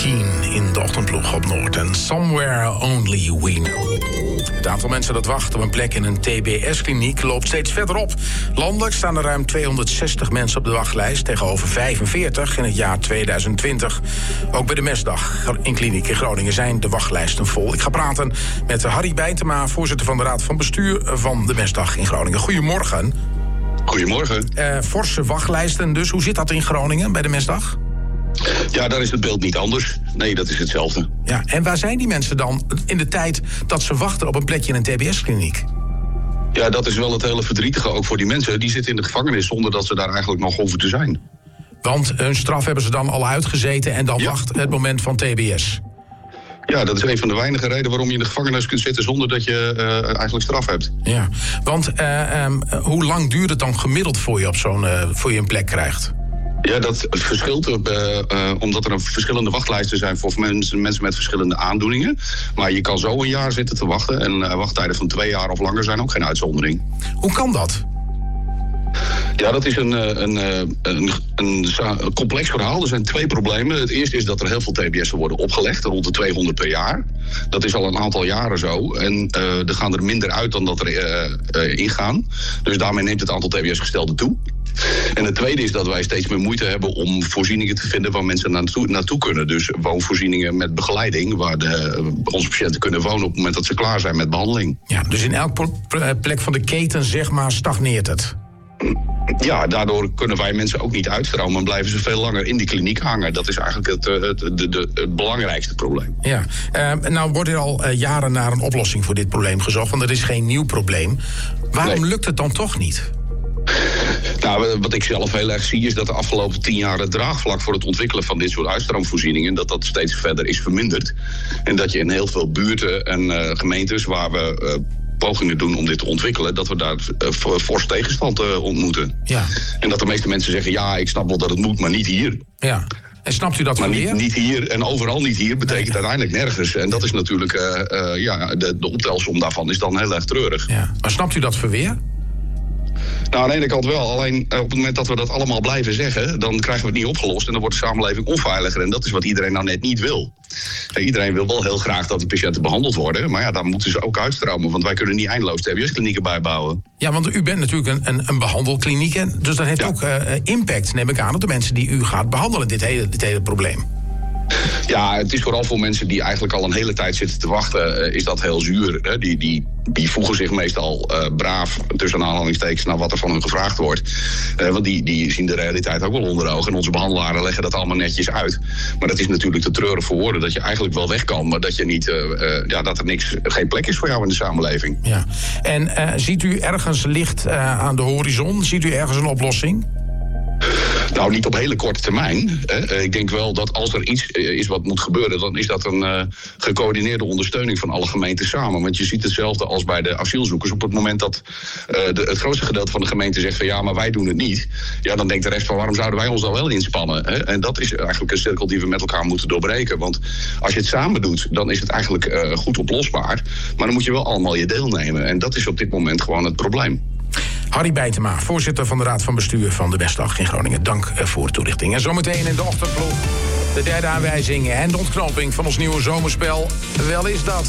Keane in de ochtendploeg op Noord. En Somewhere Only We Know. Het aantal mensen dat wacht op een plek in een TBS-kliniek loopt steeds verder op. Landelijk staan er ruim 260 mensen op de wachtlijst, tegenover 45 in het jaar 2020. Ook bij de Mesdag in kliniek in Groningen zijn de wachtlijsten vol. Ik ga praten met Harry Bijntema, voorzitter van de Raad van Bestuur van de Mesdag in Groningen. Goedemorgen. Goedemorgen. Forse wachtlijsten dus. Hoe zit dat in Groningen bij de Mesdag? Ja, daar is het beeld niet anders. Nee, dat is hetzelfde. Ja, en waar zijn die mensen dan in de tijd dat ze wachten op een plekje in een TBS-kliniek? Ja, dat is wel het hele verdrietige ook voor die mensen. Die zitten in de gevangenis zonder dat ze daar eigenlijk nog hoeven te zijn. Want hun straf hebben ze dan al uitgezeten en dan wacht het moment van TBS. Ja, dat is een van de weinige redenen waarom je in de gevangenis kunt zitten zonder dat je eigenlijk straf hebt. Ja, want hoe lang duurt het dan gemiddeld voor je voor je een plek krijgt? Ja, dat verschilt omdat er verschillende wachtlijsten zijn voor mensen met verschillende aandoeningen. Maar je kan zo een jaar zitten te wachten. En wachttijden van 2 jaar of langer zijn ook geen uitzondering. Hoe kan dat? Ja, dat is een complex verhaal. Er zijn 2 problemen. Het eerste is dat er heel veel TBS'en worden opgelegd, rond de 200 per jaar. Dat is al een aantal jaren zo. En er gaan er minder uit dan dat er ingaan. Dus daarmee neemt het aantal TBS-gestelden toe. En het tweede is dat wij steeds meer moeite hebben om voorzieningen te vinden waar mensen naartoe kunnen. Dus woonvoorzieningen met begeleiding, waar onze patiënten kunnen wonen op het moment dat ze klaar zijn met behandeling. Ja, dus in elke plek van de keten, zeg maar, stagneert het? Ja, daardoor kunnen wij mensen ook niet uitstromen en blijven ze veel langer in die kliniek hangen. Dat is eigenlijk het belangrijkste probleem. Ja, nou wordt er al jaren naar een oplossing voor dit probleem gezocht, want het is geen nieuw probleem. Waarom lukt het dan toch niet? Nou, wat ik zelf heel erg zie is dat de afgelopen 10 jaar het draagvlak voor het ontwikkelen van dit soort uitstroomvoorzieningen, dat steeds verder is verminderd. En dat je in heel veel buurten en gemeentes waar we pogingen doen om dit te ontwikkelen, dat we daar fors tegenstand ontmoeten. Ja. En dat de meeste mensen zeggen, ja, ik snap wel dat het moet, maar niet hier. Ja. En snapt u dat maar weer? Niet hier en overal niet hier betekent uiteindelijk nergens. En dat is natuurlijk, de optelsom daarvan is dan heel erg treurig. Ja. Maar snapt u dat verweer? Nou, aan de ene kant wel. Alleen op het moment dat we dat allemaal blijven zeggen, dan krijgen we het niet opgelost en dan wordt de samenleving onveiliger. En dat is wat iedereen nou net niet wil. Iedereen wil wel heel graag dat die patiënten behandeld worden. Maar ja, daar moeten ze ook uitstromen. Want wij kunnen niet eindeloos TBS-klinieken bijbouwen. Ja, want u bent natuurlijk een behandelkliniek. Dus dat heeft ook impact, neem ik aan, op de mensen die u gaat behandelen, dit hele probleem. Ja, het is vooral voor mensen die eigenlijk al een hele tijd zitten te wachten, is dat heel zuur. Hè? Die voegen zich meestal braaf tussen aanhalingstekens naar wat er van hun gevraagd wordt. Want die zien de realiteit ook wel onder ogen. En onze behandelaren leggen dat allemaal netjes uit. Maar dat is natuurlijk te treurig voor woorden dat je eigenlijk wel weg kan, maar dat je niet, dat er geen plek is voor jou in de samenleving. Ja. En ziet u ergens licht aan de horizon? Ziet u ergens een oplossing? Nou, niet op hele korte termijn. Ik denk wel dat als er iets is wat moet gebeuren, dan is dat een gecoördineerde ondersteuning van alle gemeenten samen. Want je ziet hetzelfde als bij de asielzoekers. Op het moment dat het grootste gedeelte van de gemeente zegt van ja, maar wij doen het niet. Ja, dan denkt de rest van waarom zouden wij ons dan wel inspannen? Hè? En dat is eigenlijk een cirkel die we met elkaar moeten doorbreken. Want als je het samen doet, dan is het eigenlijk goed oplosbaar. Maar dan moet je wel allemaal je deel nemen. En dat is op dit moment gewoon het probleem. Harry Bijntema, voorzitter van de Raad van Bestuur van de Mesdag in Groningen. Dank voor de toelichting. En zometeen in de ochtendploeg de derde aanwijzing en de ontknoping van ons nieuwe zomerspel. Wel is dat.